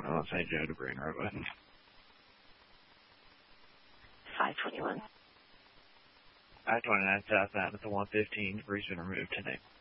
521 St. Joe to Breen Roadway. 521. I-29 southbound at the 115. Debris been removed today.